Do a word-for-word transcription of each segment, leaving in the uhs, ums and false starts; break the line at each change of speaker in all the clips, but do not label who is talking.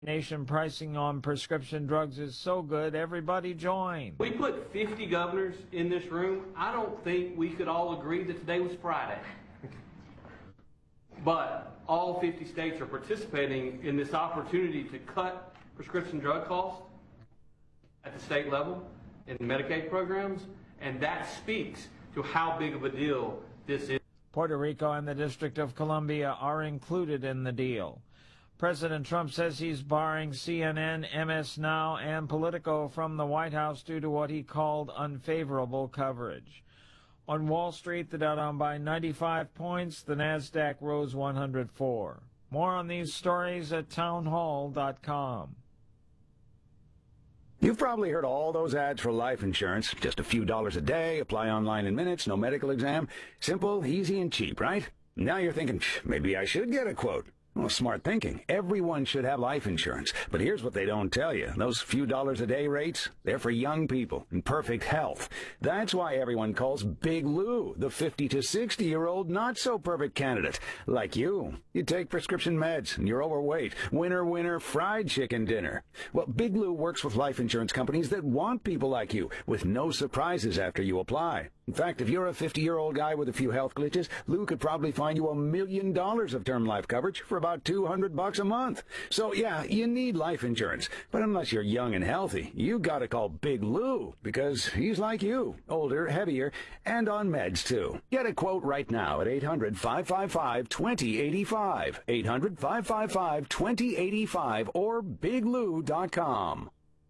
Nation pricing on prescription drugs is so good, everybody join.
We put fifty governors in this room. I don't think we could all agree that today was Friday. But all fifty states are participating in this opportunity to cut prescription drug costs at the state level in Medicaid programs, and that speaks to how big of a deal this is.
Puerto Rico and the District of Columbia are included in the deal. President Trump says he's barring C N N, M S Now, and Politico from the White House due to what he called unfavorable coverage. On Wall Street, the Dow down by ninety-five points, the NASDAQ rose one hundred four. More on these stories at townhall dot com.
You've probably heard all those ads for life insurance. Just a few dollars a day, apply online in minutes, no medical exam. Simple, easy, and cheap, right? Now you're thinking, maybe I should get a quote. Well, smart thinking. Everyone should have life insurance. But here's what they don't tell you. Those few dollars a day rates, they're for young people in perfect health. That's why everyone calls Big Lou the fifty to sixty-year-old not-so-perfect candidate. Like you. You take prescription meds and you're overweight. Winner, winner, fried chicken dinner. Well, Big Lou works with life insurance companies that want people like you with no surprises after you apply. In fact, if you're a fifty-year-old guy with a few health glitches, Lou could probably find you a million dollars of term life coverage for about two hundred bucks a month. So, yeah, you need life insurance. But unless you're young and healthy, you gotta call Big Lou, because he's like you, older, heavier, and on meds, too. Get a quote right now at eight hundred, five five five, two zero eight five, eight hundred, five five five, two zero eight five, or big lou dot com.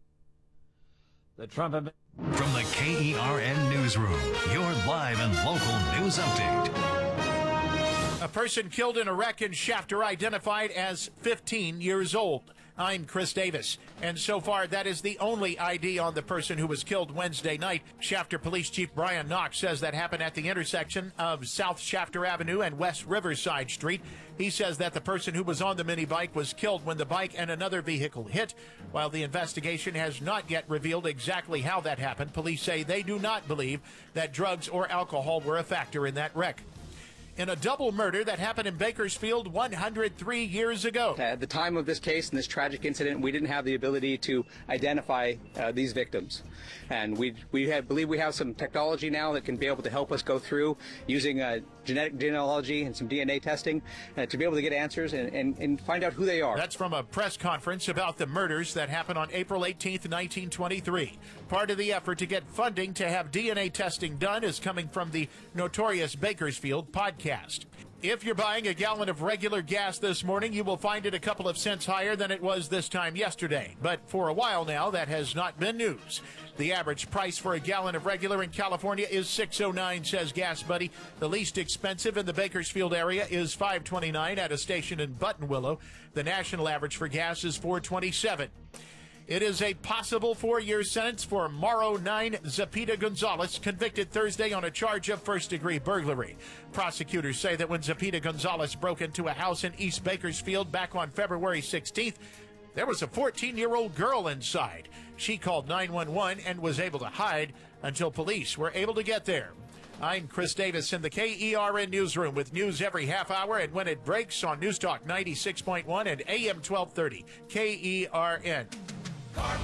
The Trump...
From the K E R N Newsroom, your live and local news update.
A person killed in a wreck in Shafter identified as fifteen years old. I'm Chris Davis, and so far that is the only I D on the person who was killed Wednesday night. Shafter Police Chief Brian Knox says that happened at the intersection of South Shafter Avenue and West Riverside Street. He says that the person who was on the mini bike was killed when the bike and another vehicle hit. While the investigation has not yet revealed exactly how that happened, police say they do not believe that drugs or alcohol were a factor in that wreck. In a double murder that happened in Bakersfield one hundred three years ago.
At the time of this case and this tragic incident, we didn't have the ability to identify uh, these victims. And we we have, believe we have some technology now that can be able to help us go through using uh, genetic genealogy and some D N A testing uh, to be able to get answers and, and, and find out who they are.
That's from a press conference about the murders that happened on April eighteenth, nineteen twenty-three. Part of the effort to get funding to have D N A testing done is coming from the Notorious Bakersfield podcast. If you're buying a gallon of regular gas this morning, you will find it a couple of cents higher than it was this time yesterday. But for a while now, that has not been news. The average price for a gallon of regular in California is six oh nine, says Gas Buddy. The least expensive in the Bakersfield area is five twenty-nine at a station in Buttonwillow. The national average for gas is four twenty-seven. It is a possible four-year sentence for Morrow nine Zepeda Gonzalez, convicted Thursday on a charge of first-degree burglary. Prosecutors say that when Zepeda Gonzalez broke into a house in East Bakersfield back on February sixteenth, there was a fourteen-year-old girl inside. She called nine one one and was able to hide until police were able to get there. I'm Chris Davis in the K E R N Newsroom with news every half hour and when it breaks on News Talk ninety-six point one and A M twelve thirty. K E R N.